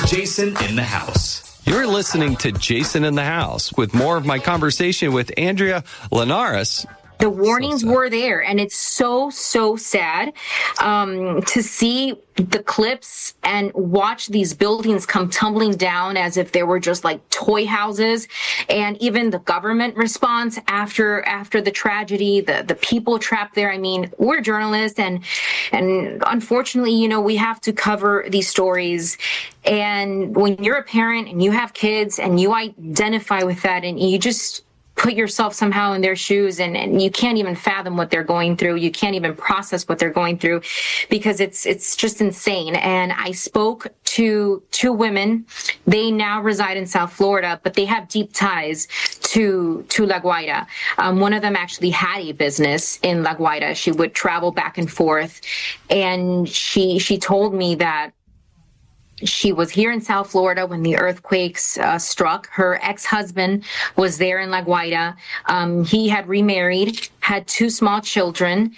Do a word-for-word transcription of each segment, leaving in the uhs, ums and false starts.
Jason in the House. You're listening to Jason in the House with more of my conversation with Andrea Linares. The warnings so were there, and it's so, so sad um, to see the clips and watch these buildings come tumbling down as if they were just like toy houses. And even the government response after after the tragedy, the, the people trapped there. I mean, we're journalists, and and unfortunately, you know, we have to cover these stories. And when you're a parent and you have kids and you identify with that, and you just put yourself somehow in their shoes, and, and you can't even fathom what they're going through. You can't even process what they're going through because it's it's just insane. And I spoke to two women. They now reside in South Florida, but they have deep ties to to La Guaira. Um, one of them actually had a business in La Guaira. She would travel back and forth, and she she told me that she was here in South Florida when the earthquakes uh, struck. Her ex-husband was there in La Guaira. Um, he had remarried, had two small children,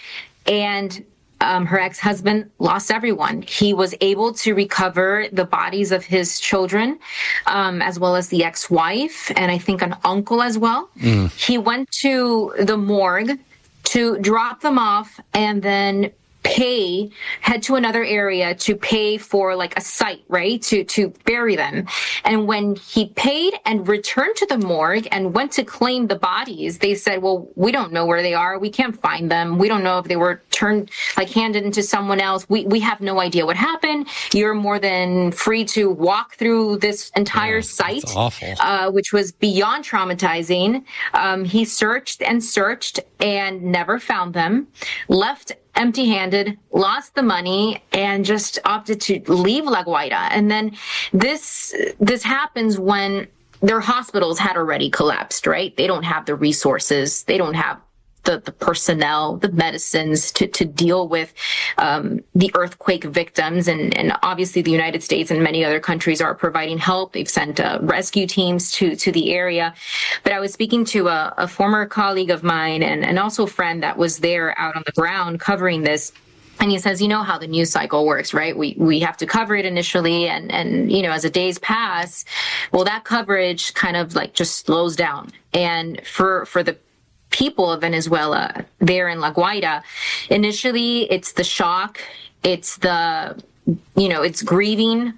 and um, her ex-husband lost everyone. He was able to recover the bodies of his children, um, as well as the ex-wife, and I think an uncle as well. Mm. He went to the morgue to drop them off and then pay, head to another area to pay for like a site, right? To, to bury them. And when he paid and returned to the morgue and went to claim the bodies, they said, well, we don't know where they are. We can't find them. We don't know if they were turned, like handed into someone else. We, we have no idea what happened. You're more than free to walk through this entire yeah, site, awful. Uh, which was beyond traumatizing. Um, he searched and searched and never found them, left empty-handed, lost the money, and just opted to leave La Guaira. And then this this happens when their hospitals had already collapsed, right? They don't have the resources. They don't have the, the personnel, the medicines to, to deal with um, the earthquake victims. And, and obviously the United States and many other countries are providing help. They've sent uh, rescue teams to, to the area. But I was speaking to a, a former colleague of mine and, and also a friend that was there out on the ground covering this. And he says, you know how the news cycle works, right? We we have to cover it initially. And, and, you know, as the days pass, well, that coverage kind of like just slows down. And for for the people of Venezuela there in La Guaira, initially it's the shock, it's the, you know, it's grieving,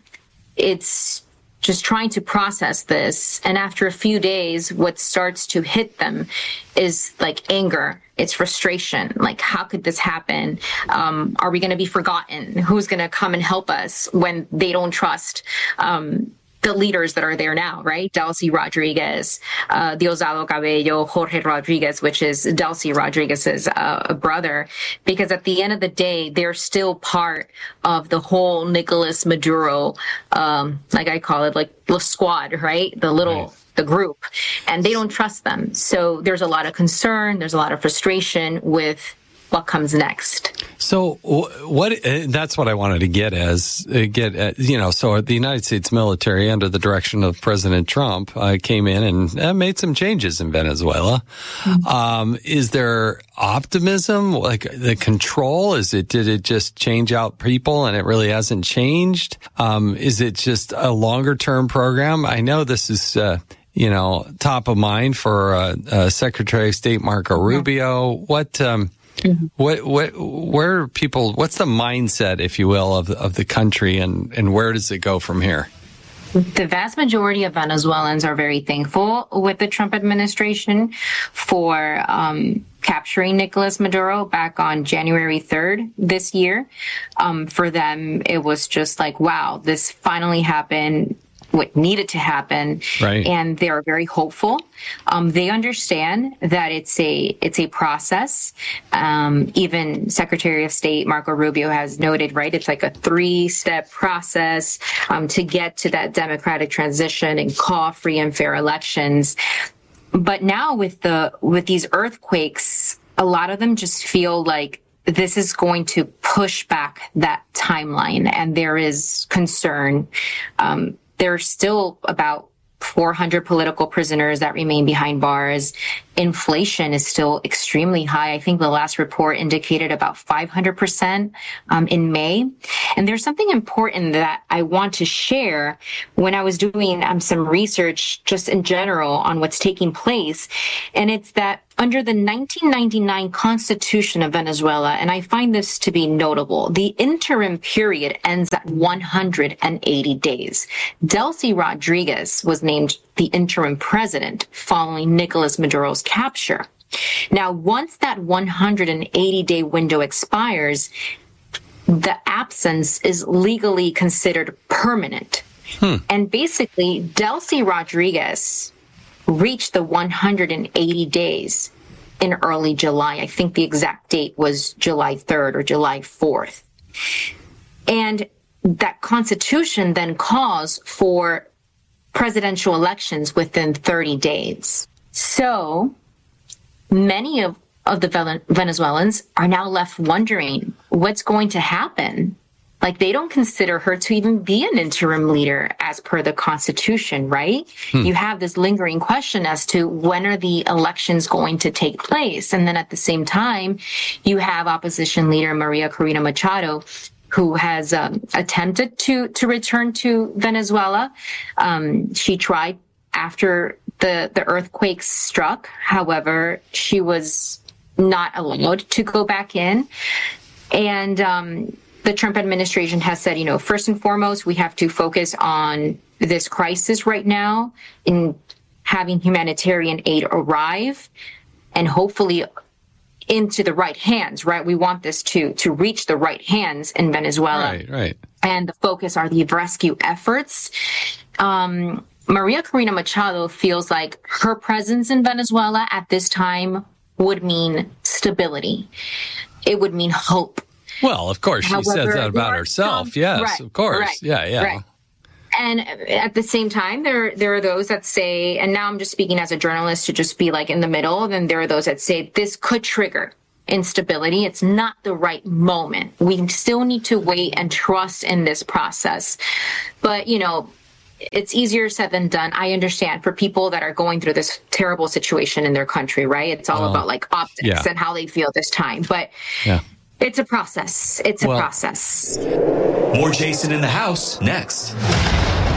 it's just trying to process this. And after a few days, what starts to hit them is like anger. It's frustration. Like, how could this happen? Um, are we going to be forgotten? Who's going to come and help us when they don't trust um, the leaders that are there now, right? Delcy Rodriguez, uh, Diosdado Cabello, Jorge Rodriguez, which is Delcy Rodriguez's uh, brother, because at the end of the day, they're still part of the whole Nicolas Maduro, um, like I call it, like the squad, right? The little, right. the group, and they don't trust them. So there's a lot of concern. There's a lot of frustration with what comes next. So what, uh, that's what I wanted to get as, uh, get at, you know, so the United States military under the direction of President Trump uh, came in and uh, made some changes in Venezuela. Mm-hmm. Um, is there optimism, like the control? Is it, did it just change out people and it really hasn't changed? Um, is it just a longer term program? I know this is, uh, you know, top of mind for uh, uh, Secretary of State Marco Rubio. What, um, Mm-hmm. What, what, where are people, what's the mindset, if you will, of, of the country, and, and where does it go from here? The vast majority of Venezuelans are very thankful with the Trump administration for um, capturing Nicolas Maduro back on January third this year. Um, for them, it was just like, wow, this finally happened. What needed to happen, right. And they are very hopeful. Um, they understand that it's a it's a process. Um, even Secretary of State Marco Rubio has noted, right? It's like a three-step process um, to get to that democratic transition and call free and fair elections. But now with the with these earthquakes, a lot of them just feel like this is going to push back that timeline, and there is concern. Um, There's still about four hundred political prisoners that remain behind bars. Inflation is still extremely high. I think the last report indicated about five hundred percent um, in May. And there's something important that I want to share when I was doing um, some research just in general on what's taking place. And it's that under the nineteen ninety-nine Constitution of Venezuela, and I find this to be notable, the interim period ends at one hundred eighty days. Delcy Rodriguez was named the interim president following Nicolas Maduro's capture. Now, once that one hundred eighty day window expires, the absence is legally considered permanent. Hmm. And basically, Delcy Rodriguez reached the one hundred eighty days in early July. I think the exact date was July third or July fourth. And that constitution then calls for presidential elections within thirty days. So many of, of the Venezuelans are now left wondering what's going to happen. Like, they don't consider her to even be an interim leader as per the Constitution, right? Hmm. You have this lingering question as to when are the elections going to take place? And then at the same time, you have opposition leader Maria Corina Machado, who has um, attempted to, to return to Venezuela. Um, she tried after the, the earthquake struck. However, she was not allowed to go back in. And um, the Trump administration has said, you know, first and foremost, we have to focus on this crisis right now in having humanitarian aid arrive and hopefully into the right hands, right? We want this to to reach the right hands in Venezuela. Right, right. And the focus are the rescue efforts. Um, Maria Corina Machado feels like her presence in Venezuela at this time would mean stability. It would mean hope. Well, of course, she However, says that about herself. Some, yes, right, of course. Right, yeah, yeah. Right. And at the same time, there there are those that say, and now I'm just speaking as a journalist to just be like in the middle, then there are those that say this could trigger instability. It's not the right moment. We still need to wait and trust in this process. But, you know, it's easier said than done. I understand for people that are going through this terrible situation in their country, right? It's all well, about like optics yeah. and how they feel this time. But yeah. It's a process. It's a well, process. More Jason in the House next.